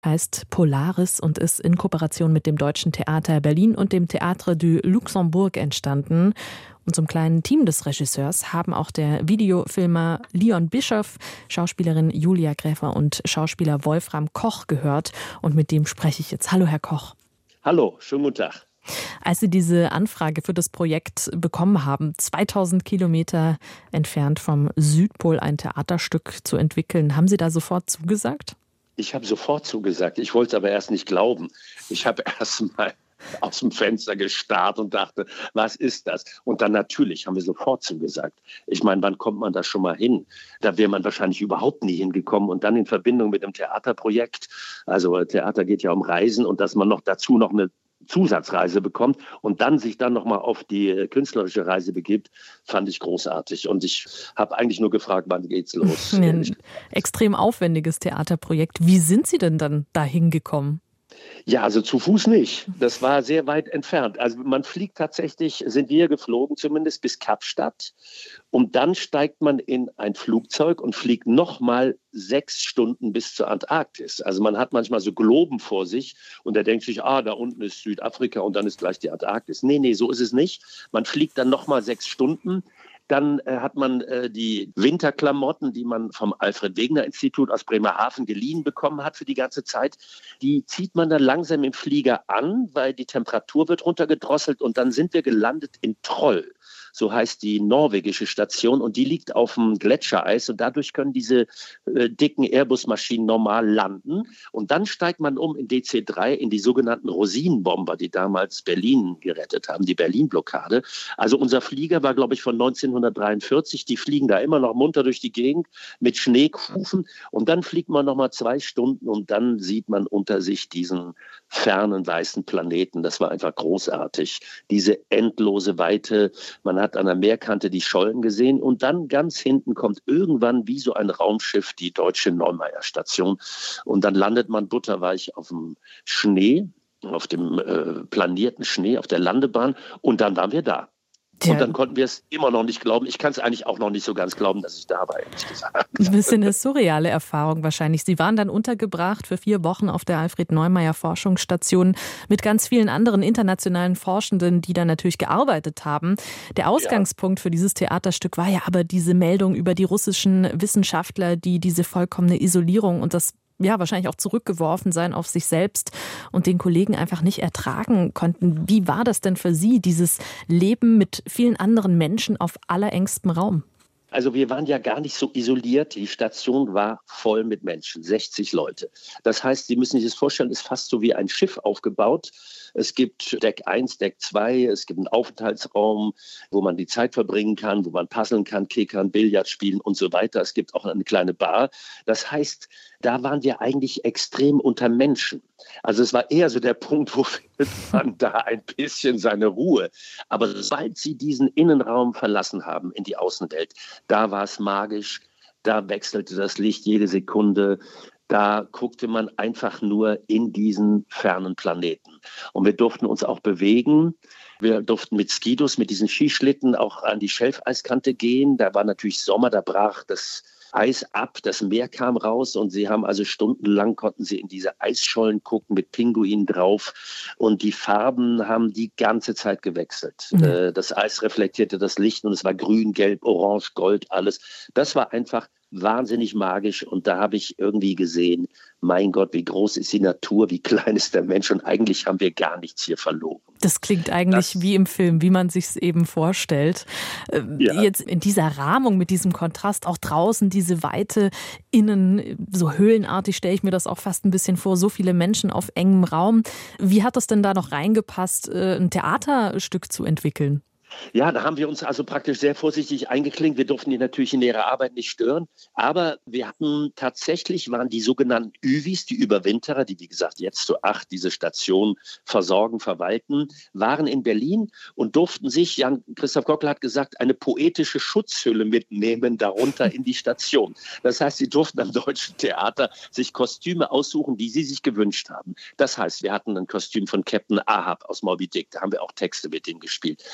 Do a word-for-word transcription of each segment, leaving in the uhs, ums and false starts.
heißt Polaris und ist in Kooperation mit dem Deutschen Theater Berlin und dem Théâtre du Luxembourg entstanden. Und zum kleinen Team des Regisseurs haben auch der Videofilmer Leon Bischoff, Schauspielerin Julia Gräfer und Schauspieler Wolfram Koch gehört. Und mit dem spreche ich jetzt. Hallo, Herr Koch. Hallo, schönen guten Tag. Als Sie diese Anfrage für das Projekt bekommen haben, zweitausend Kilometer entfernt vom Südpol ein Theaterstück zu entwickeln, haben Sie da sofort zugesagt? Ich habe sofort zugesagt. Ich wollte es aber erst nicht glauben. Ich habe erst mal aus dem Fenster gestarrt und dachte, was ist das? Und dann natürlich haben wir sofort zugesagt. Ich meine, wann kommt man da schon mal hin? Da wäre man wahrscheinlich überhaupt nie hingekommen. Und dann in Verbindung mit dem Theaterprojekt. Also Theater geht ja um Reisen und dass man noch dazu noch eine Zusatzreise bekommt und dann sich dann nochmal auf die künstlerische Reise begibt, fand ich großartig. Und ich habe eigentlich nur gefragt, wann geht's los? Ein extrem aufwendiges Theaterprojekt. Wie sind Sie denn dann dahin gekommen? Ja, also zu Fuß nicht. Das war sehr weit entfernt. Also man fliegt tatsächlich, sind wir geflogen zumindest bis Kapstadt. Und dann steigt man in ein Flugzeug und fliegt nochmal sechs Stunden bis zur Antarktis. Also man hat manchmal so Globen vor sich und der denkt sich, ah, da unten ist Südafrika und dann ist gleich die Antarktis. Nee, nee, so ist es nicht. Man fliegt dann nochmal sechs Stunden. Dann äh, hat man äh, die Winterklamotten, die man vom Alfred-Wegener-Institut aus Bremerhaven geliehen bekommen hat für die ganze Zeit. Die zieht man dann langsam im Flieger an, weil die Temperatur wird runtergedrosselt. Und dann sind wir gelandet in Troll. So heißt die norwegische Station und die liegt auf dem Gletschereis und dadurch können diese äh, dicken Airbus-Maschinen normal landen. Und dann steigt man um in D C drei in die sogenannten Rosinenbomber, die damals Berlin gerettet haben, die Berlin-Blockade. Also unser Flieger war, glaube ich, von neunzehnhundertdreiundvierzig. Die fliegen da immer noch munter durch die Gegend mit Schneekufen. Und dann fliegt man noch mal zwei Stunden und dann sieht man unter sich diesen fernen weißen Planeten. Das war einfach großartig. Diese endlose Weite. Man hat an der Meerkante die Schollen gesehen und dann ganz hinten kommt irgendwann wie so ein Raumschiff die deutsche Neumeier-Station und dann landet man butterweich auf dem Schnee, auf dem äh, planierten Schnee, auf der Landebahn und dann waren wir da. Und dann konnten wir es immer noch nicht glauben. Ich kann es eigentlich auch noch nicht so ganz glauben, dass ich da war, ehrlich gesagt. Ein bisschen eine surreale Erfahrung wahrscheinlich. Sie waren dann untergebracht für vier Wochen auf der Alfred-Neumeier-Forschungsstation mit ganz vielen anderen internationalen Forschenden, die da natürlich gearbeitet haben. Der Ausgangspunkt ja. für dieses Theaterstück war ja aber diese Meldung über die russischen Wissenschaftler, die diese vollkommene Isolierung und das ja, wahrscheinlich auch zurückgeworfen sein auf sich selbst und den Kollegen einfach nicht ertragen konnten. Wie war das denn für Sie, dieses Leben mit vielen anderen Menschen auf allerengstem Raum? Also wir waren ja gar nicht so isoliert. Die Station war voll mit Menschen, sechzig Leute. Das heißt, Sie müssen sich das vorstellen, es ist fast so wie ein Schiff aufgebaut. Es gibt Deck eins, Deck zwei, es gibt einen Aufenthaltsraum, wo man die Zeit verbringen kann, wo man puzzeln kann, kickern, Billard spielen und so weiter. Es gibt auch eine kleine Bar. Das heißt, da waren wir eigentlich extrem unter Menschen. Also es war eher so der Punkt, wo findet man da ein bisschen seine Ruhe. Aber sobald Sie diesen Innenraum verlassen haben in die Außenwelt, da war es magisch, da wechselte das Licht jede Sekunde. Da guckte man einfach nur in diesen fernen Planeten. Und wir durften uns auch bewegen. Wir durften mit Skidos, mit diesen Skischlitten auch an die Schelfeiskante gehen. Da war natürlich Sommer, da brach das Eis ab, das Meer kam raus und sie haben also stundenlang konnten sie in diese Eisschollen gucken mit Pinguinen drauf und die Farben haben die ganze Zeit gewechselt. Mhm. Das Eis reflektierte das Licht und es war grün, gelb, orange, gold, alles. Das war einfach wahnsinnig magisch und da habe ich irgendwie gesehen, mein Gott, wie groß ist die Natur, wie klein ist der Mensch und eigentlich haben wir gar nichts hier verloren. Das klingt eigentlich das, wie im Film, wie man sich es eben vorstellt. Ja. Jetzt in dieser Rahmung mit diesem Kontrast, auch draußen diese Weite, innen so höhlenartig stelle ich mir das auch fast ein bisschen vor, so viele Menschen auf engem Raum. Wie hat das denn da noch reingepasst, ein Theaterstück zu entwickeln? Ja, da haben wir uns also praktisch sehr vorsichtig eingeklinkt. Wir durften die natürlich in ihrer Arbeit nicht stören. Aber wir hatten tatsächlich, waren die sogenannten Ü V Is, die Überwinterer, die wie gesagt jetzt zu acht diese Station versorgen, verwalten, waren in Berlin und durften sich, Jan Christoph Gockel hat gesagt, eine poetische Schutzhülle mitnehmen, darunter in die Station. Das heißt, sie durften am Deutschen Theater sich Kostüme aussuchen, die sie sich gewünscht haben. Das heißt, wir hatten ein Kostüm von Captain Ahab aus Moby Dick, da haben wir auch Texte mit ihm gespielt. Wir hatten ein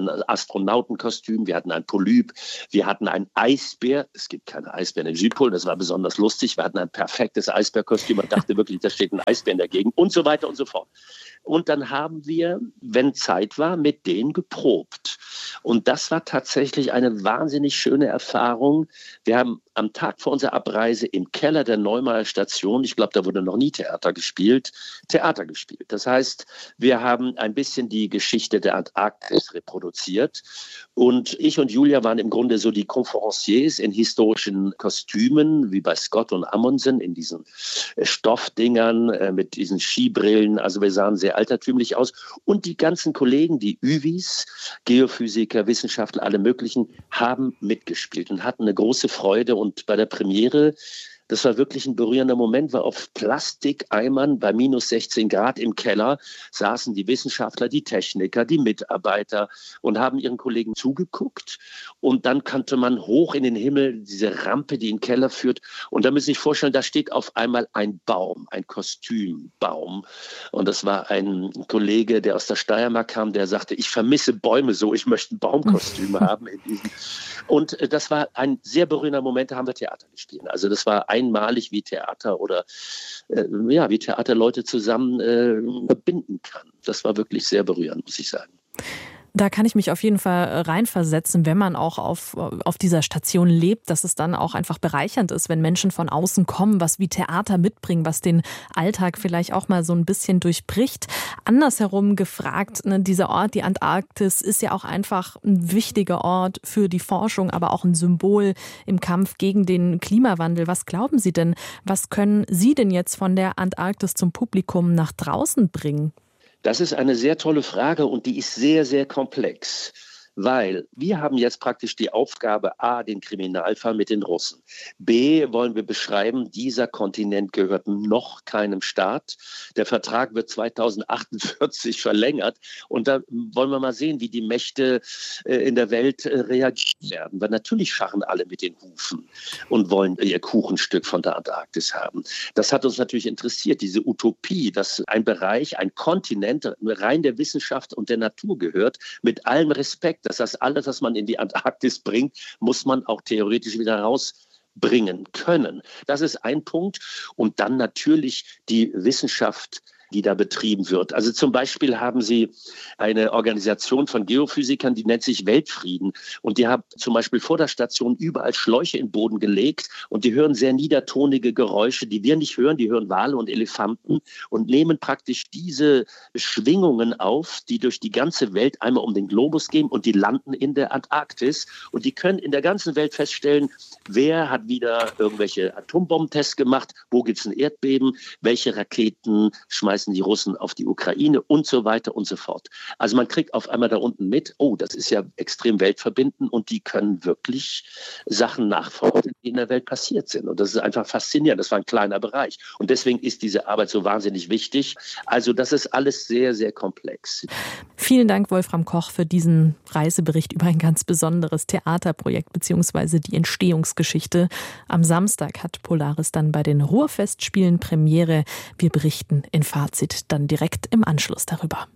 ein Astronautenkostüm, wir hatten ein Polyp, wir hatten einen Eisbär. Es gibt keine Eisbären im Südpol, das war besonders lustig. Wir hatten ein perfektes Eisbärkostüm. Man dachte wirklich, da steht ein Eisbär in der Gegend und so weiter und so fort. Und dann haben wir, wenn Zeit war, mit denen geprobt. Und das war tatsächlich eine wahnsinnig schöne Erfahrung. Wir haben am Tag vor unserer Abreise im Keller der Neumaier Station, ich glaube, da wurde noch nie Theater gespielt, Theater gespielt. Das heißt, wir haben ein bisschen die Geschichte der Antarktis reproduziert. Und ich und Julia waren im Grunde so die Conferenciers in historischen Kostümen, wie bei Scott und Amundsen, in diesen Stoffdingern äh, mit diesen Skibrillen. Also wir sahen sehr altertümlich aus. Und die ganzen Kollegen, die Ü V Is, Geophysiker, Wissenschaftler, alle möglichen, haben mitgespielt und hatten eine große Freude. Und bei der Premiere, das war wirklich ein berührender Moment, weil auf Plastikeimern bei minus sechzehn Grad im Keller saßen die Wissenschaftler, die Techniker, die Mitarbeiter und haben ihren Kollegen zugeguckt. Und dann konnte man hoch in den Himmel, diese Rampe, die in den Keller führt. Und da müssen Sie sich vorstellen, da steht auf einmal ein Baum, ein Kostümbaum. Und das war ein Kollege, der aus der Steiermark kam, der sagte, ich vermisse Bäume so, ich möchte ein Baumkostüm haben. In diesem. Und das war ein sehr berührender Moment, da haben wir Theater gespielt. Also das war einmalig, wie Theater oder äh, ja, wie Theater Leute zusammen äh, verbinden kann. Das war wirklich sehr berührend, muss ich sagen. Da kann ich mich auf jeden Fall reinversetzen, wenn man auch auf, auf dieser Station lebt, dass es dann auch einfach bereichernd ist, wenn Menschen von außen kommen, was wie Theater mitbringen, was den Alltag vielleicht auch mal so ein bisschen durchbricht. Andersherum gefragt, ne, dieser Ort, die Antarktis, ist ja auch einfach ein wichtiger Ort für die Forschung, aber auch ein Symbol im Kampf gegen den Klimawandel. Was glauben Sie denn, was können Sie denn jetzt von der Antarktis zum Publikum nach draußen bringen? Das ist eine sehr tolle Frage und die ist sehr, sehr komplex. Weil wir haben jetzt praktisch die Aufgabe, A, den Kriminalfall mit den Russen. B, wollen wir beschreiben, dieser Kontinent gehört noch keinem Staat. Der Vertrag wird zweitausendachtundvierzig verlängert. Und da wollen wir mal sehen, wie die Mächte in der Welt reagieren werden. Weil natürlich scharren alle mit den Hufen und wollen ihr Kuchenstück von der Antarktis haben. Das hat uns natürlich interessiert, diese Utopie, dass ein Bereich, ein Kontinent rein der Wissenschaft und der Natur gehört, mit allem Respekt. Das heißt, alles, was man in die Antarktis bringt, muss man auch theoretisch wieder rausbringen können. Das ist ein Punkt. Und dann natürlich die Wissenschaft, die da betrieben wird. Also zum Beispiel haben sie eine Organisation von Geophysikern, die nennt sich Weltfrieden. Und die haben zum Beispiel vor der Station überall Schläuche in den Boden gelegt. Und die hören sehr niedertonige Geräusche, die wir nicht hören. Die hören Wale und Elefanten und nehmen praktisch diese Schwingungen auf, die durch die ganze Welt einmal um den Globus gehen und die landen in der Antarktis. Und die können in der ganzen Welt feststellen, wer hat wieder irgendwelche Atombombentests gemacht, wo gibt es ein Erdbeben, welche Raketen schmeißen die Russen auf die Ukraine und so weiter und so fort. Also man kriegt auf einmal da unten mit, oh, das ist ja extrem weltverbindend und die können wirklich Sachen nachforschen, die in der Welt passiert sind. Und das ist einfach faszinierend. Das war ein kleiner Bereich. Und deswegen ist diese Arbeit so wahnsinnig wichtig. Also das ist alles sehr, sehr komplex. Vielen Dank, Wolfram Koch, für diesen Reisebericht über ein ganz besonderes Theaterprojekt bzw. die Entstehungsgeschichte. Am Samstag hat Polaris dann bei den Ruhrfestspielen Premiere. Wir berichten in Fazit dann direkt im Anschluss darüber.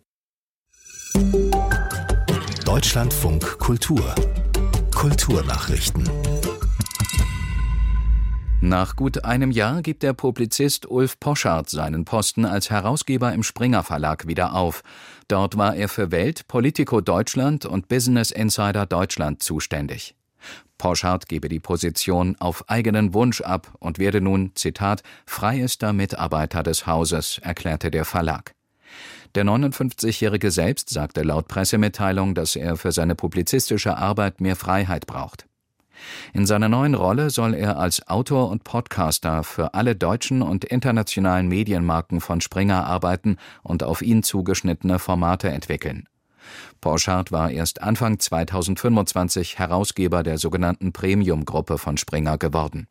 Deutschlandfunk Kultur. Kulturnachrichten. Nach gut einem Jahr gibt der Publizist Ulf Poschardt seinen Posten als Herausgeber im Springer Verlag wieder auf. Dort war er für Welt, Politico Deutschland und Business Insider Deutschland zuständig. Poschardt gebe die Position auf eigenen Wunsch ab und werde nun, Zitat, freiester Mitarbeiter des Hauses, erklärte der Verlag. Der neunundfünfzigjährige selbst sagte laut Pressemitteilung, dass er für seine publizistische Arbeit mehr Freiheit braucht. In seiner neuen Rolle soll er als Autor und Podcaster für alle deutschen und internationalen Medienmarken von Springer arbeiten und auf ihn zugeschnittene Formate entwickeln. Poschardt war erst Anfang zweitausendfünfundzwanzig Herausgeber der sogenannten Premium-Gruppe von Springer geworden.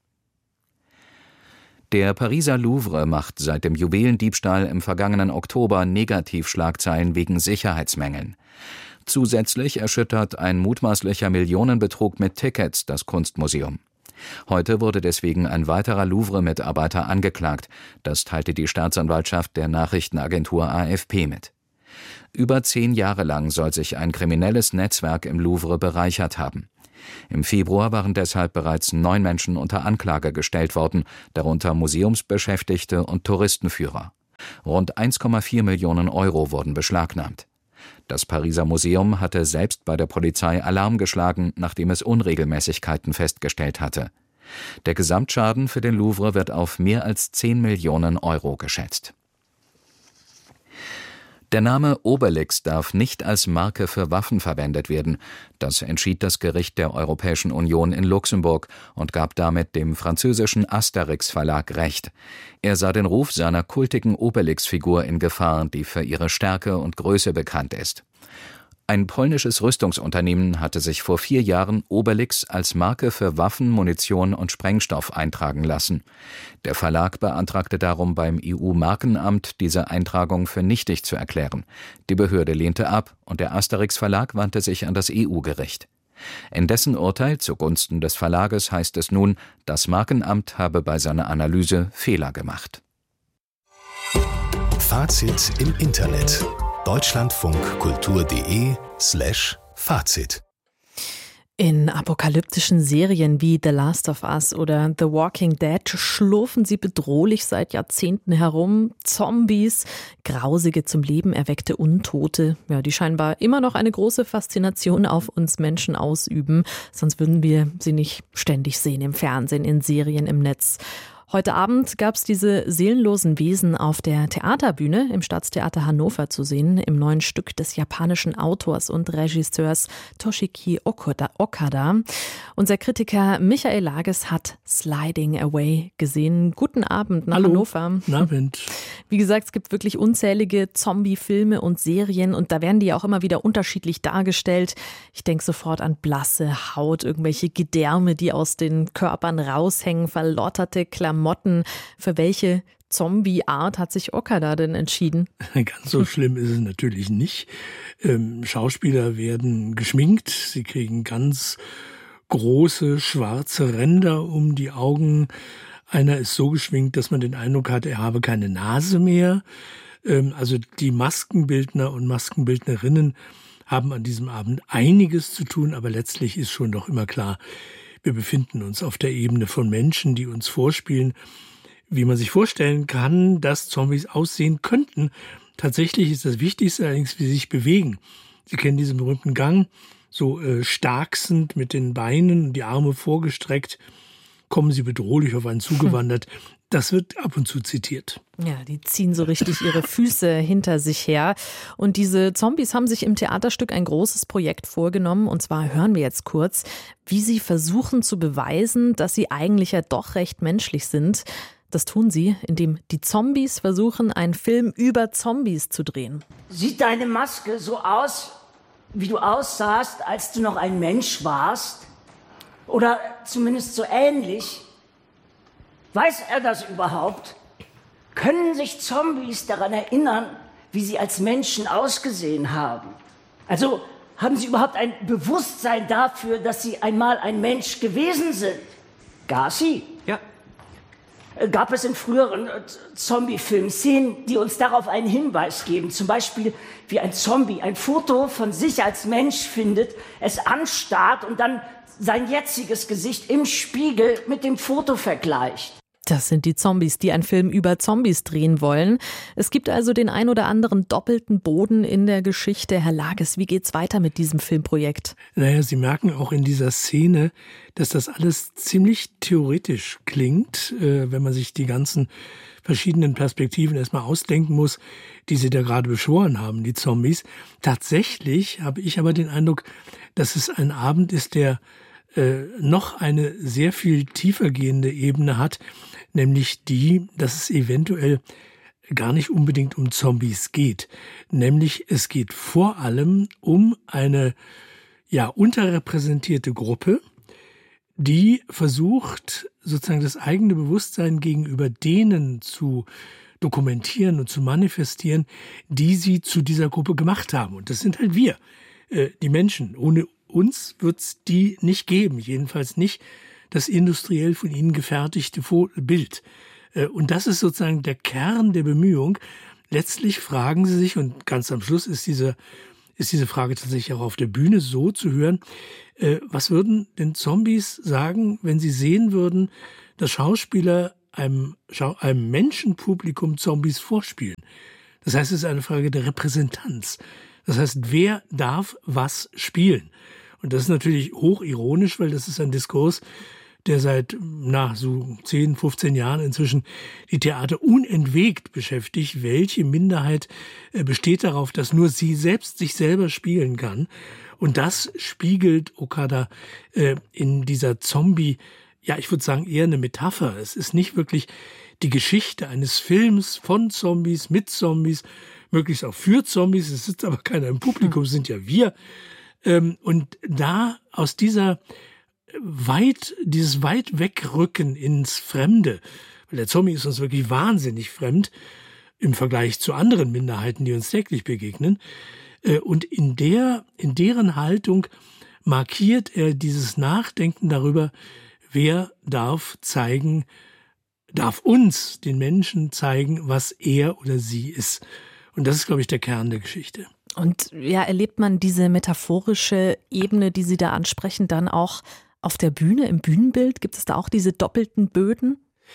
Der Pariser Louvre macht seit dem Juwelendiebstahl im vergangenen Oktober Negativschlagzeilen wegen Sicherheitsmängeln. Zusätzlich erschüttert ein mutmaßlicher Millionenbetrug mit Tickets das Kunstmuseum. Heute wurde deswegen ein weiterer Louvre-Mitarbeiter angeklagt. Das teilte die Staatsanwaltschaft der Nachrichtenagentur A F P mit. Über zehn Jahre lang soll sich ein kriminelles Netzwerk im Louvre bereichert haben. Im Februar waren deshalb bereits neun Menschen unter Anklage gestellt worden, darunter Museumsbeschäftigte und Touristenführer. Rund eins Komma vier Millionen Euro wurden beschlagnahmt. Das Pariser Museum hatte selbst bei der Polizei Alarm geschlagen, nachdem es Unregelmäßigkeiten festgestellt hatte. Der Gesamtschaden für den Louvre wird auf mehr als zehn Millionen Euro geschätzt. Der Name Obelix darf nicht als Marke für Waffen verwendet werden. Das entschied das Gericht der Europäischen Union in Luxemburg und gab damit dem französischen Asterix-Verlag Recht. Er sah den Ruf seiner kultigen Obelix-Figur in Gefahr, die für ihre Stärke und Größe bekannt ist. Ein polnisches Rüstungsunternehmen hatte sich vor vier Jahren Obelix als Marke für Waffen, Munition und Sprengstoff eintragen lassen. Der Verlag beantragte darum beim E U-Markenamt, diese Eintragung für nichtig zu erklären. Die Behörde lehnte ab und der Asterix-Verlag wandte sich an das E U-Gericht. In dessen Urteil zugunsten des Verlages heißt es nun, das Markenamt habe bei seiner Analyse Fehler gemacht. Fazit im Internet. deutschlandfunkkultur.de slash Fazit. In apokalyptischen Serien wie The Last of Us oder The Walking Dead schlurfen sie bedrohlich seit Jahrzehnten herum. Zombies, grausige, zum Leben erweckte Untote, ja, die scheinbar immer noch eine große Faszination auf uns Menschen ausüben. Sonst würden wir sie nicht ständig sehen im Fernsehen, in Serien, im Netz. Heute Abend gab es diese seelenlosen Wesen auf der Theaterbühne im Staatstheater Hannover zu sehen, im neuen Stück des japanischen Autors und Regisseurs Toshiki Okada. Unser Kritiker Michael Lages hat Sliding Away gesehen. Guten Abend nach Hallo. Hannover. Guten Abend. Wie gesagt, es gibt wirklich unzählige Zombie-Filme und Serien und da werden die auch immer wieder unterschiedlich dargestellt. Ich denke sofort an blasse Haut, irgendwelche Gedärme, die aus den Körpern raushängen, verlotterte Klamotten. Motten. Für welche Zombie-Art hat sich Okada denn entschieden? Ganz so schlimm ist es natürlich nicht. Ähm, Schauspieler werden geschminkt, sie kriegen ganz große schwarze Ränder um die Augen. Einer ist so geschminkt, dass man den Eindruck hat, er habe keine Nase mehr. Ähm, also die Maskenbildner und Maskenbildnerinnen haben an diesem Abend einiges zu tun, aber letztlich ist schon doch immer klar, wir befinden uns auf der Ebene von Menschen, die uns vorspielen, wie man sich vorstellen kann, dass Zombies aussehen könnten. Tatsächlich ist das Wichtigste allerdings, wie sie sich bewegen. Sie kennen diesen berühmten Gang, so äh, starksend mit den Beinen und die Arme vorgestreckt, kommen sie bedrohlich auf einen zugewandert. Das wird ab und zu zitiert. Ja, die ziehen so richtig ihre Füße hinter sich her. Und diese Zombies haben sich im Theaterstück ein großes Projekt vorgenommen. Und zwar hören wir jetzt kurz, wie sie versuchen zu beweisen, dass sie eigentlich ja doch recht menschlich sind. Das tun sie, indem die Zombies versuchen, einen Film über Zombies zu drehen. Sieht deine Maske so aus, wie du aussahst, als du noch ein Mensch warst? Oder zumindest so ähnlich? Weiß er das überhaupt? Können sich Zombies daran erinnern, wie sie als Menschen ausgesehen haben? Also haben sie überhaupt ein Bewusstsein dafür, dass sie einmal ein Mensch gewesen sind? Garci? Ja. Gab es in früheren Zombie-Filmen Szenen, die uns darauf einen Hinweis geben? Zum Beispiel, wie ein Zombie ein Foto von sich als Mensch findet, es anstarrt und dann sein jetziges Gesicht im Spiegel mit dem Foto vergleicht. Das sind die Zombies, die einen Film über Zombies drehen wollen. Es gibt also den ein oder anderen doppelten Boden in der Geschichte. Herr Lages, wie geht's weiter mit diesem Filmprojekt? Naja, Sie merken auch in dieser Szene, dass das alles ziemlich theoretisch klingt, äh, wenn man sich die ganzen verschiedenen Perspektiven erstmal ausdenken muss, die Sie da gerade beschworen haben, die Zombies. Tatsächlich habe ich aber den Eindruck, dass es ein Abend ist, der äh, noch eine sehr viel tiefer gehende Ebene hat, nämlich die, dass es eventuell gar nicht unbedingt um Zombies geht. Nämlich es geht vor allem um eine ja unterrepräsentierte Gruppe, die versucht, sozusagen das eigene Bewusstsein gegenüber denen zu dokumentieren und zu manifestieren, die sie zu dieser Gruppe gemacht haben. Und das sind halt wir, äh, die Menschen. Ohne uns wird es die nicht geben, jedenfalls nicht das industriell von ihnen gefertigte Bild. Und das ist sozusagen der Kern der Bemühung. letztlich fragen sie sich, und ganz am Schluss ist diese, ist diese Frage tatsächlich auch auf der Bühne so zu hören, äh, was würden denn Zombies sagen, wenn sie sehen würden, dass Schauspieler einem, einem Menschenpublikum Zombies vorspielen? Das heißt, es ist eine Frage der Repräsentanz. Das heißt, wer darf was spielen? Und das ist natürlich hochironisch, weil das ist ein Diskurs, der seit na, so zehn, fünfzehn Jahren inzwischen die Theater unentwegt beschäftigt. Welche Minderheit äh, besteht darauf, dass nur sie selbst sich selber spielen kann? Und das spiegelt Okada äh, in dieser Zombie, ja, ich würde sagen, eher eine Metapher. Es ist nicht wirklich die Geschichte eines Films von Zombies, mit Zombies, möglichst auch für Zombies. Es sitzt aber keiner im Publikum, es sind ja wir. Ähm, und da aus dieser weit, dieses weit wegrücken ins Fremde, weil der Zombie ist uns wirklich wahnsinnig fremd im Vergleich zu anderen Minderheiten, die uns täglich begegnen. Und in der, in deren Haltung markiert er dieses Nachdenken darüber, wer darf zeigen, darf uns, den Menschen, zeigen, was er oder sie ist. Und das ist, glaube ich, der Kern der Geschichte. Und ja, erlebt man diese metaphorische Ebene, die Sie da ansprechen, dann auch auf der Bühne, im Bühnenbild? Gibt es da auch diese doppelten Böden?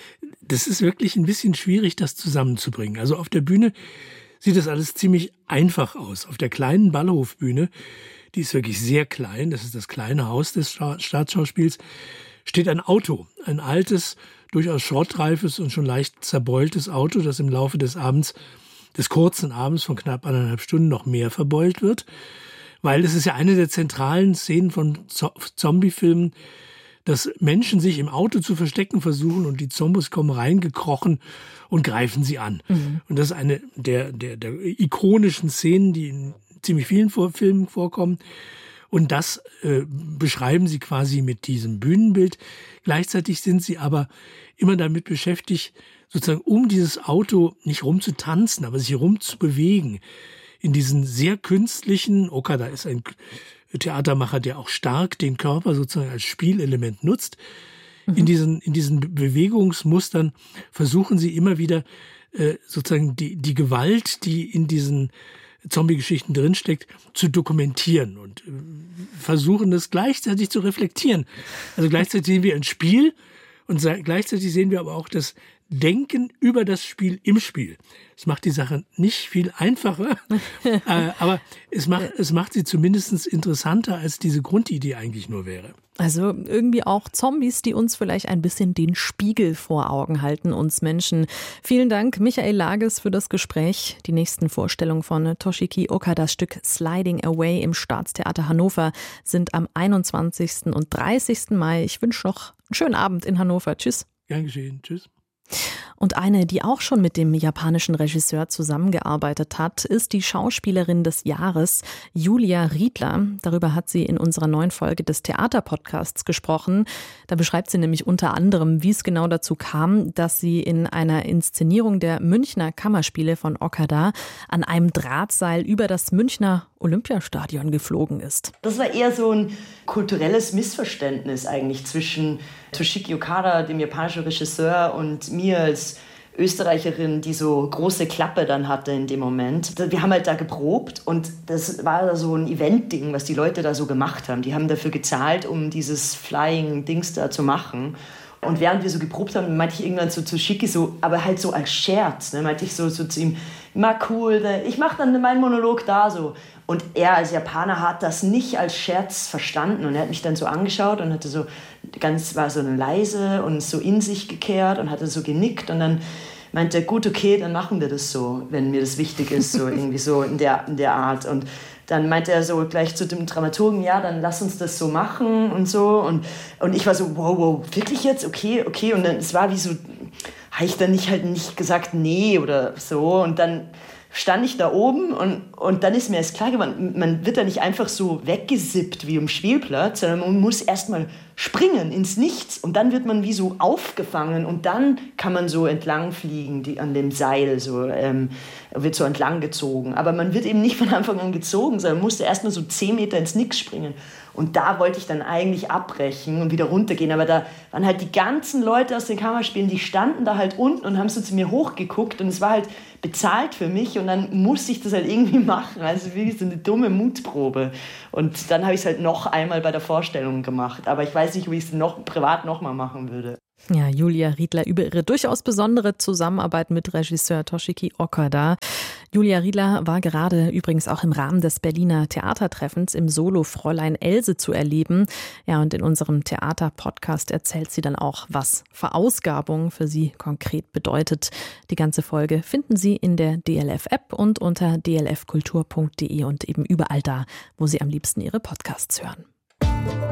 Das ist wirklich ein bisschen schwierig, das zusammenzubringen. Also auf der Bühne sieht das alles ziemlich einfach aus. Auf der kleinen Ballhofbühne, die ist wirklich sehr klein, das ist das kleine Haus des Staatsschauspiels, steht ein Auto, ein altes, durchaus schrottreifes und schon leicht zerbeultes Auto, das im Laufe des Abends, des kurzen Abends von knapp anderthalb Stunden noch mehr verbeult wird. Weil es ist ja eine der zentralen Szenen von Zombie-Filmen, dass Menschen sich im Auto zu verstecken versuchen und die Zombies kommen reingekrochen und greifen sie an. Mhm. Und das ist eine der, der, der ikonischen Szenen, die in ziemlich vielen Filmen vorkommen. Und das äh, beschreiben sie quasi mit diesem Bühnenbild. Gleichzeitig sind sie aber immer damit beschäftigt, sozusagen um dieses Auto nicht rumzutanzen, aber sich rumzubewegen. In diesen sehr künstlichen, Okada ist ein Theatermacher, der auch stark den Körper sozusagen als Spielelement nutzt. Mhm. In diesen, in diesen Bewegungsmustern versuchen sie immer wieder äh, sozusagen die, die Gewalt, die in diesen Zombie-Geschichten drinsteckt, zu dokumentieren und äh, versuchen das gleichzeitig zu reflektieren. Also gleichzeitig sehen wir ein Spiel und gleichzeitig sehen wir aber auch das Denken über das Spiel im Spiel. Es macht die Sache nicht viel einfacher, äh, aber es macht, es macht sie zumindest interessanter, als diese Grundidee eigentlich nur wäre. Also irgendwie auch Zombies, die uns vielleicht ein bisschen den Spiegel vor Augen halten, uns Menschen. Vielen Dank, Michael Lages, für das Gespräch. Die nächsten Vorstellungen von Toshiki Okadas Stück Sliding Away im Staatstheater Hannover sind am einundzwanzigsten und dreißigsten Mai. Ich wünsche noch einen schönen Abend in Hannover. Tschüss. Gern geschehen. Tschüss. Und eine, die auch schon mit dem japanischen Regisseur zusammengearbeitet hat, ist die Schauspielerin des Jahres, Julia Riedler. Darüber hat sie in unserer neuen Folge des Theaterpodcasts gesprochen. Da beschreibt sie nämlich unter anderem, wie es genau dazu kam, dass sie in einer Inszenierung der Münchner Kammerspiele von Okada an einem Drahtseil über das Münchner Olympiastadion geflogen ist. Das war eher so ein kulturelles Missverständnis eigentlich zwischen Toshiki Okada, dem japanischen Regisseur, und mir als Österreicherin, die so große Klappe dann hatte in dem Moment. Wir haben halt da geprobt und das war so ein Event-Ding, was die Leute da so gemacht haben. Die haben dafür gezahlt, um dieses Flying-Dings da zu machen. Und während wir so geprobt haben, meinte ich irgendwann so zu Toshiki, so, aber halt so als Scherz, ne, meinte ich so, so zu ihm, na cool, ne, ich mache dann meinen Monolog da so. Und er als Japaner hat das nicht als Scherz verstanden und er hat mich dann so angeschaut und hatte so ganz, war so leise und so in sich gekehrt und hatte so genickt und dann meinte er, gut, okay, dann machen wir das so, wenn mir das wichtig ist, so irgendwie so in der, in der Art. Und dann meinte er so gleich zu dem Dramaturgen, ja, dann lass uns das so machen und so. Und, und ich war so, wow, wow, wirklich jetzt? Okay, okay. Und dann, es war wie so, habe ich dann nicht halt nicht gesagt, nee oder so. Und dann stand ich da oben und, und dann ist mir erst klar geworden, man wird da nicht einfach so weggesippt wie am Spielplatz, sondern man muss erstmal springen ins Nichts und dann wird man wie so aufgefangen und dann kann man so entlang fliegen, die, an dem Seil, so, ähm, wird so entlang gezogen. Aber man wird eben nicht von Anfang an gezogen, sondern man musste erst mal so zehn Meter ins Nix springen. Und da wollte ich dann eigentlich abbrechen und wieder runtergehen. Aber da waren halt die ganzen Leute aus den Kammerspielen, die standen da halt unten und haben so zu mir hochgeguckt. Und es war halt bezahlt für mich. Und dann musste ich das halt irgendwie machen. Also wirklich so eine dumme Mutprobe. Und dann habe ich es halt noch einmal bei der Vorstellung gemacht. Aber ich weiß nicht, wie ich es noch privat noch mal machen würde. Ja, Julia Riedler über ihre durchaus besondere Zusammenarbeit mit Regisseur Toshiki Okada. Julia Riedler war gerade übrigens auch im Rahmen des Berliner Theatertreffens im Solo Fräulein Else zu erleben. Ja, und in unserem Theater-Podcast erzählt sie dann auch, was Verausgabung für sie konkret bedeutet. Die ganze Folge finden Sie in der D L F-App und unter d l f kultur punkt d e und eben überall da, wo Sie am liebsten Ihre Podcasts hören.